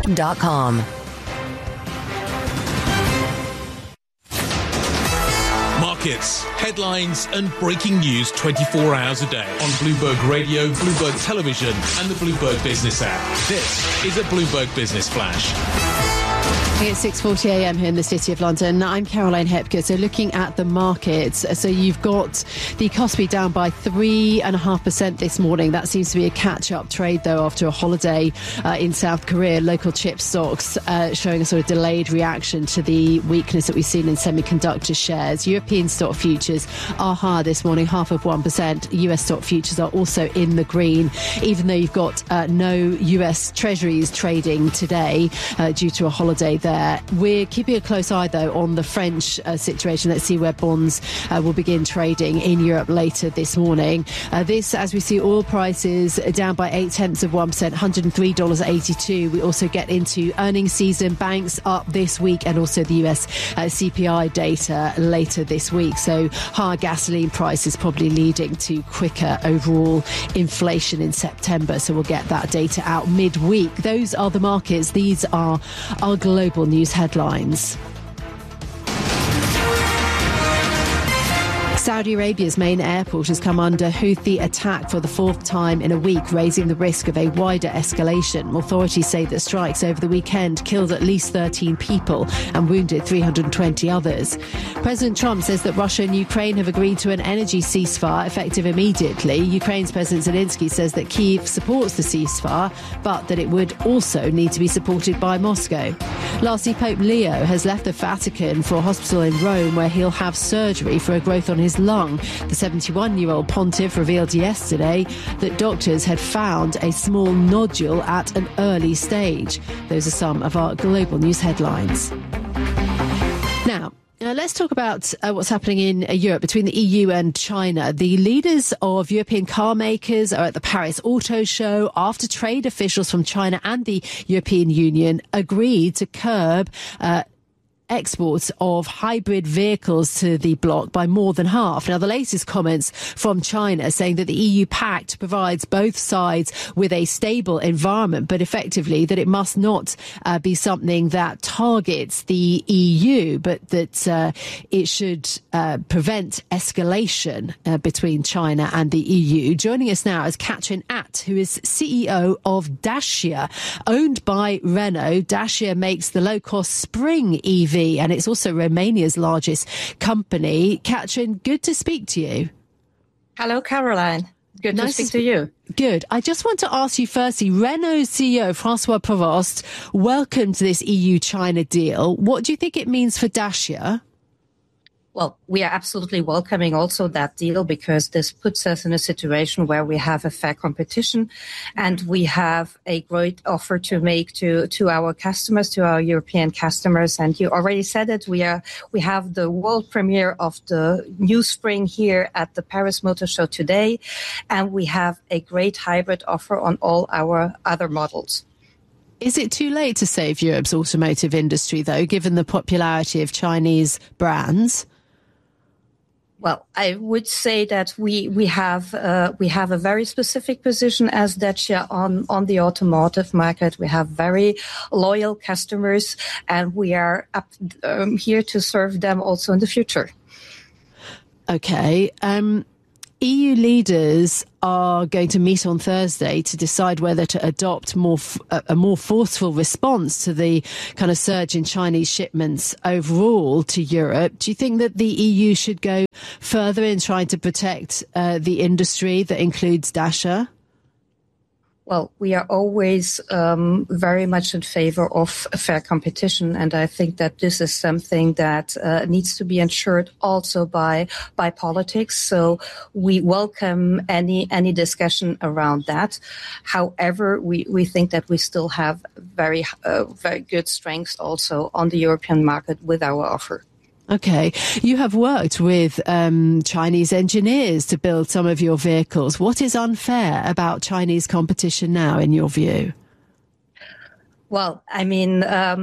BluebirdRadio.com. Markets, headlines and breaking news 24 hours a day on Bloomberg Radio, Bloomberg Television and the Bloomberg Business app. This is a Bloomberg Business Flash. It's 6:40 a.m. here in the City of London. I'm Caroline Hepker. So looking at the markets, so you've got the Kospi down by 3.5% this morning. That seems to be a catch-up trade, though, after a holiday in South Korea. Local chip stocks showing a sort of delayed reaction to the weakness that we've seen in semiconductor shares. European stock futures are higher this morning, 0.5%. US stock futures are also in the green, even though you've got no US Treasuries trading today due to a holiday there. We're keeping a close eye, though, on the French situation. Let's see where bonds will begin trading in Europe later this morning. This, as we see, oil prices down by 0.8%, $103.82. We also get into earnings season. Banks up this week, and also the US CPI data later this week. So higher gasoline prices probably leading to quicker overall inflation in September. So we'll get that data out midweek. Those are the markets. These are our global news headlines. Saudi Arabia's main airport has come under Houthi attack for the fourth time in a week, raising the risk of a wider escalation. Authorities say that strikes over the weekend killed at least 13 people and wounded 320 others. President Trump says that Russia and Ukraine have agreed to an energy ceasefire effective immediately. Ukraine's President Zelensky says that Kyiv supports the ceasefire, but that it would also need to be supported by Moscow. Lastly, Pope Leo has left the Vatican for a hospital in Rome where he'll have surgery for a growth on his lung. The 71-year-old pontiff revealed yesterday that doctors had found a small nodule at an early stage. Those are some of our global news headlines. Now, let's talk about what's happening in Europe between the EU and China. The leaders of European car makers are at the Paris Auto Show after trade officials from China and the European Union agreed to curb exports of hybrid vehicles to the bloc by more than half. Now, the latest comments from China saying that the EU pact provides both sides with a stable environment, but effectively that it must not be something that targets the EU, but that it should prevent escalation between China and the EU. Joining us now is Katrin Att, who is CEO of Dacia, owned by Renault. Dacia makes the low-cost Spring EV, and it's also Romania's largest company. Katrin, good to speak to you. Hello, Caroline. Good to speak to you. Good. I just want to ask you firstly, Renault's CEO, Francois Provost, welcomed this EU-China deal. What do you think it means for Dacia? Well, we are absolutely welcoming also that deal because this puts us in a situation where we have a fair competition and we have a great offer to make to our customers, to our European customers. And you already said it, we have the world premiere of the new Spring here at the Paris Motor Show today, and we have a great hybrid offer on all our other models. Is it too late to save Europe's automotive industry, though, given the popularity of Chinese brands? Well, I would say that we have a very specific position as Dacia on the automotive market. We have very loyal customers, and we are here to serve them also in the future. Okay. EU leaders are going to meet on Thursday to decide whether to adopt a more forceful response to the kind of surge in Chinese shipments overall to Europe. Do you think that the EU should go further in trying to protect the industry that includes Dacia? Well, we are always very much in favor of fair competition, and I think that this is something that needs to be ensured also by politics. So we welcome any discussion around that. However, we think that we still have very good strengths also on the European market with our offer. Okay. You have worked with Chinese engineers to build some of your vehicles. What is unfair about Chinese competition now, in your view? Well, I mean,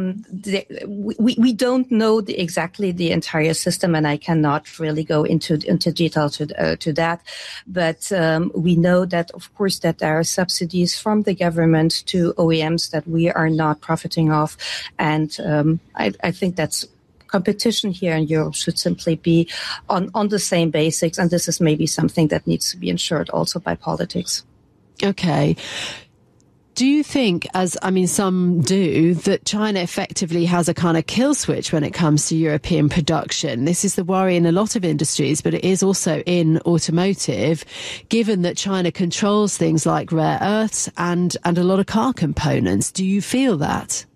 we don't know exactly the entire system, and I cannot really go into detail to that. But we know that, of course, that there are subsidies from the government to OEMs that we are not profiting off, and I think that's competition here in Europe should simply be on the same basics, and this is maybe something that needs to be ensured also by politics. Okay. Do you think, some do, that China effectively has a kind of kill switch when it comes to European production? This is the worry in a lot of industries, but it is also in automotive, given that China controls things like rare earths and a lot of car components. Do you feel that?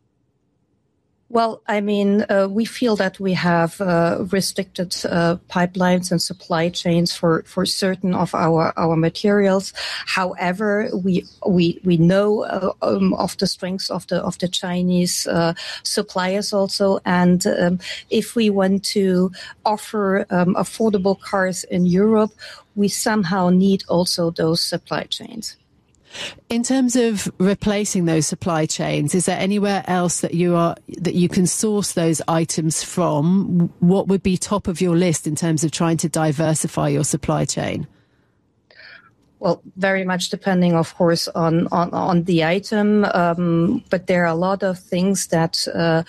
Well, I mean, we feel that we have restricted pipelines and supply chains for certain of our materials. However, we know of the strengths of the Chinese suppliers also, and if we want to offer affordable cars in Europe, we somehow need also those supply chains. In terms of replacing those supply chains, is there anywhere else that you can source those items from? What would be top of your list in terms of trying to diversify your supply chain? Well, very much depending, of course, on the item, but there are a lot of things that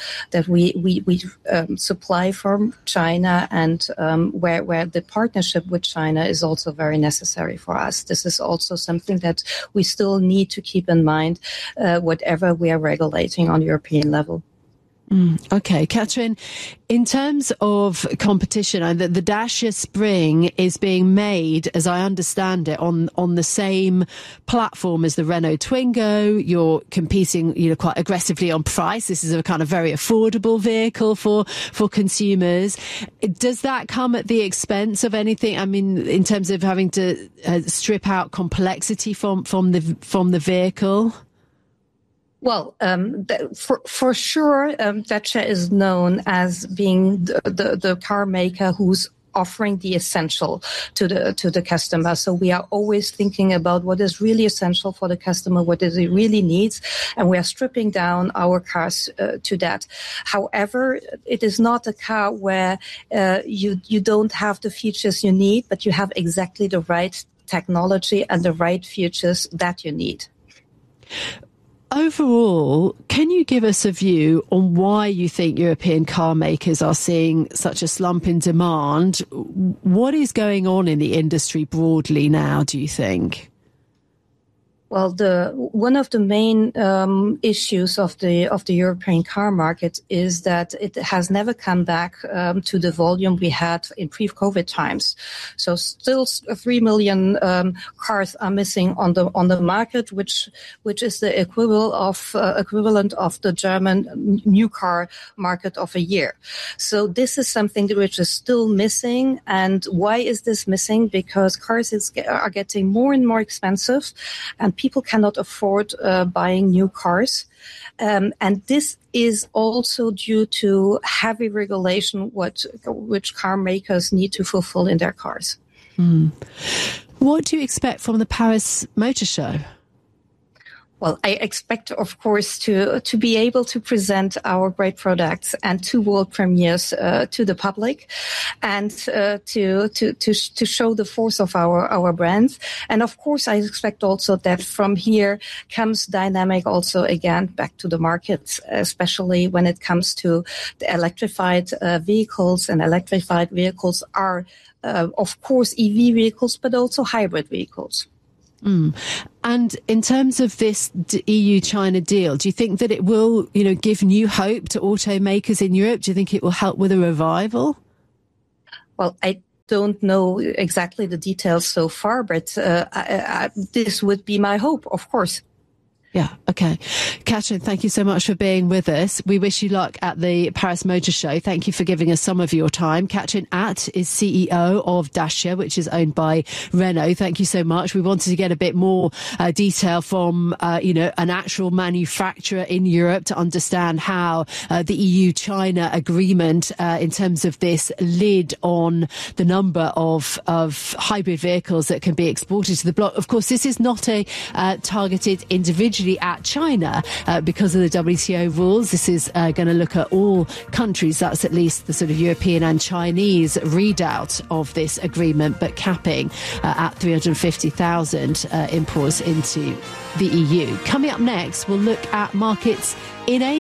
we supply from China, and where the partnership with China is also very necessary for us. This is also something that we still need to keep in mind, whatever we are regulating on European level. Okay, Katrin, in terms of competition, the Dacia Spring is being made, as I understand it, on the same platform as the Renault Twingo. You're competing, quite aggressively on price. This is a kind of very affordable vehicle for consumers. Does that come at the expense of anything? I mean, in terms of having to strip out complexity from the vehicle? Well, for sure, Dacia is known as being the car maker who's offering the essential to the customer. So we are always thinking about what is really essential for the customer, what is he really needs, and we are stripping down our cars to that. However, it is not a car where you don't have the features you need, but you have exactly the right technology and the right features that you need. Overall, can you give us a view on why you think European car makers are seeing such a slump in demand? What is going on in the industry broadly now, do you think? Well, one of the main issues of the European car market is that it has never come back to the volume we had in pre-COVID times. So still 3 million cars are missing on the market, which is the equivalent of the German new car market of a year. So this is something which is still missing. And why is this missing? Because cars are getting more and more expensive, and people cannot afford buying new cars. And this is also due to heavy regulation, which car makers need to fulfill in their cars. What do you expect from the Paris Motor Show? Well, I expect, of course, to be able to present our great products and 2 world premieres to the public, and to show the force of our brands. And of course, I expect also that from here comes dynamic also again back to the markets, especially when it comes to the electrified vehicles. And electrified vehicles are, of course, EV vehicles, but also hybrid vehicles. And in terms of this EU-China deal, do you think that it will, give new hope to automakers in Europe? Do you think it will help with a revival? Well, I don't know exactly the details so far, but this would be my hope, of course. Yeah, okay. Katrin, thank you so much for being with us. We wish you luck at the Paris Motor Show. Thank you for giving us some of your time. Katrin Att is CEO of Dacia, which is owned by Renault. Thank you so much. We wanted to get a bit more detail from, an actual manufacturer in Europe to understand how the EU-China agreement in terms of this lid on the number of hybrid vehicles that can be exported to the bloc. Of course, this is not a targeted individual particularly at China because of the WTO rules. This is going to look at all countries. That's at least the sort of European and Chinese readout of this agreement, but capping at 350,000 imports into the EU. Coming up next, we'll look at markets in Asia.